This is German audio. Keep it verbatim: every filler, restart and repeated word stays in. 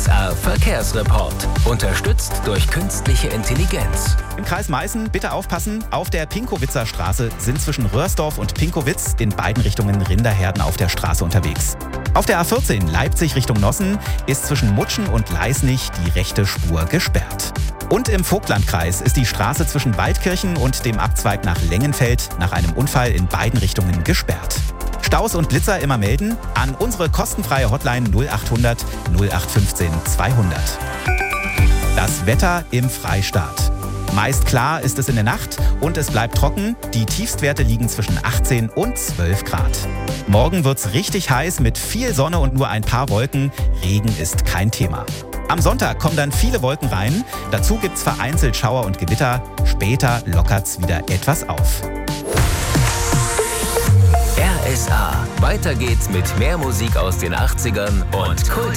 S R Verkehrsreport. Unterstützt durch künstliche Intelligenz. Im Kreis Meißen bitte aufpassen, auf der Pinkowitzer Straße sind zwischen Röhrsdorf und Pinkowitz in beiden Richtungen Rinderherden auf der Straße unterwegs. Auf der A vierzehn Leipzig Richtung Nossen ist zwischen Mutschen und Leisnig die rechte Spur gesperrt. Und im Vogtlandkreis ist die Straße zwischen Waldkirchen und dem Abzweig nach Lengenfeld nach einem Unfall in beiden Richtungen gesperrt. Staus und Blitzer immer melden an unsere kostenfreie Hotline null achthundert null acht fünfzehn zweihundert. Das Wetter im Freistaat. Meist klar ist es in der Nacht und es bleibt trocken. Die Tiefstwerte liegen zwischen achtzehn und zwölf Grad. Morgen wird's richtig heiß mit viel Sonne und nur ein paar Wolken. Regen ist kein Thema. Am Sonntag kommen dann viele Wolken rein. Dazu gibt's vereinzelt Schauer und Gewitter. Später lockert's wieder etwas auf. R S A. Weiter geht's mit mehr Musik aus den achtzigern und Kult.